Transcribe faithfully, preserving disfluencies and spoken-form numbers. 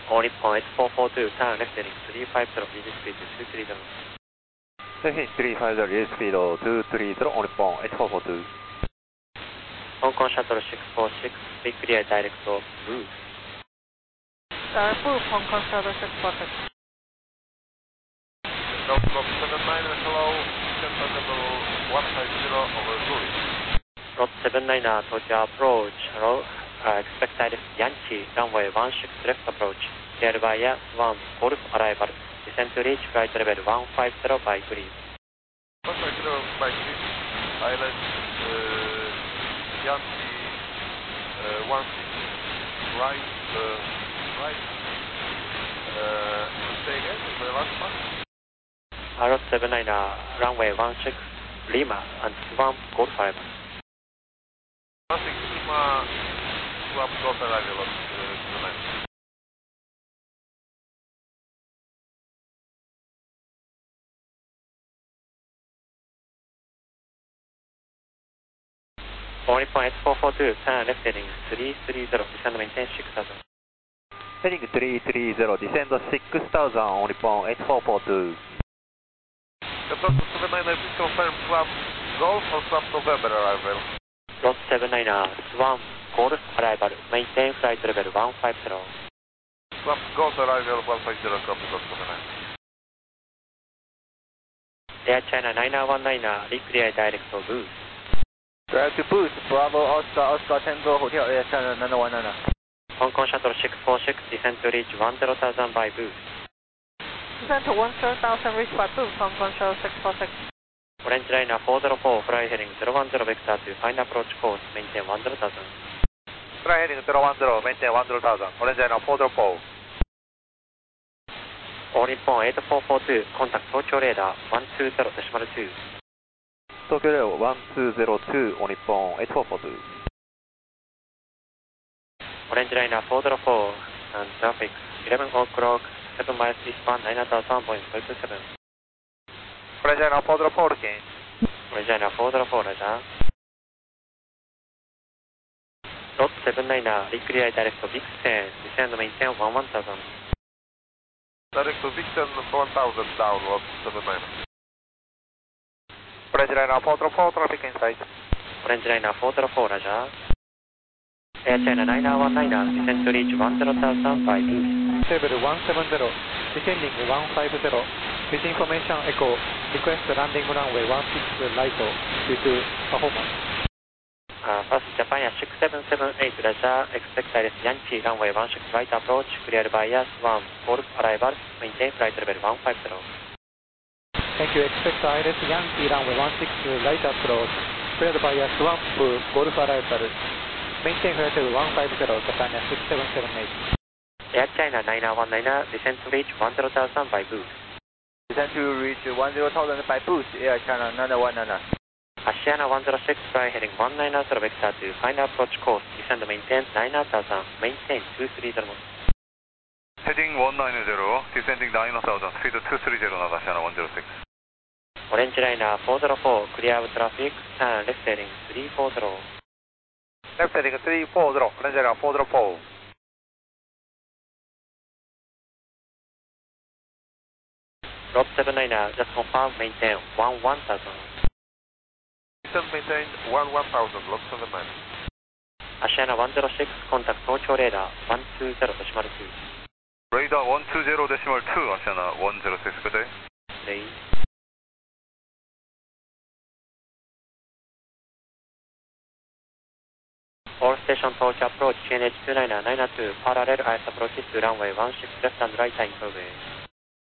All Nippon eight four four two, turn left heading three five zero, easy speed two three zero. Left heading three five zero, easy speed two three zero, All Nippon eight four four two. Hong Kong Shuttle six four six, be clear direct to Booth. Direct Booth, Hong Kong Shuttle six four six. Lot seven nine, hello, Delta level one five zero over Zurich. Lot seven nine, Tokyo approach, hello, uh, expect direct Yankee, runway one six left approach, clear via one, Golf arrival, descend to reach flight level one five zero by breeze. one five zero by breeze, island, uh, Yankee, uh, one six, right, uh, right, uh, say again, the last one? Lot seven nine, runway one six, Lima, and one, Golf arrival. one six, Lima, swap Golf arrival of uh, seven nine. All Nippon eight four four two, turn left heading three three zero, descend maintain six thousand. Heading three three zero, descend six thousand, All Nippon eight four four two. Lot seven nine, please confirm swap Golf or swap November arrival? Lot seven nine, Swan, Golf arrival, maintain flight level one five zero. Swap Golf arrival one five zero, copy Lot seven nine. Air China nine one nine, reclear direct to Booth. Direct to Booth, Bravo, Oscar, Oscar, Tango, Hotel, Air China nine one nine. Hong Kong Shuttle six four six, descend to reach one zero thousand by Booth. Descend to one zero thousand, reach by Booth, Hong Kong Shuttle six four six. Orange Liner four zero four, fly heading zero one zero vector to find approach course, maintain one zero thousand. Fly heading zero one zero, maintain one zero thousand, Orange Liner four zero four. All Nippon eight four four two, contact Tokyo radar one two zero point two. Tokyo radar one two zero two, All Nippon eight four four two. Orange Liner four zero four, and traffic eleven o'clock, seven miles eastbound, nine thousand point five two seven. Orange Liner four zero four, again. Orange Liner four zero four, Roger. Lot seven nine, reclear direct to Vixen, descend maintain one one thousand. Direct to Vixen one thousand down, Lot seven nine. Orange Liner four zero four, traffic inside. Orange Liner four zero four, Roger. Air China nine one nine, descend to reach one zero thousand by Booth. Table one seven zero, descending one five zero, with information echo, request landing runway one six right due to performance. Uh, first Japan Air six seven seven eight, Roger, expect direct Yankee, runway one six right approach, cleared by one, Golf arrival, maintain flight level one five zero. Thank you, expect I L S Yankee runway one six right approach, cleared by Swamp, Golf arrival, maintain flight level one five zero, Japan Air six seven seven eight. Air China nine one nine, descend to reach one zero thousand by Booth. Descend to reach one zero thousand by Booth, Air China nine one nine. Asiana one zero six, fly heading one nine zero vector to find approach course, descend maintain nine thousand, maintain two three zero. Heading one nine zero, descending nine thousand, speed two three zero, Asiana one zero six. Orange Liner four zero four, clear of traffic, turn left heading three four zero. Left heading three four zero, Orange Liner four zero four. Lot seven nine, just confirm, maintain one one thousand. Descend maintain one one thousand, Lot seven nine. Asiana one zero six, contact Tokyo radar one two zero point two. Radar one two zero point two, Asiana one zero six, good day. Day. All station Tokyo approach, G N H two nine nine two, parallel ice approaches to runway one six left and right in progress.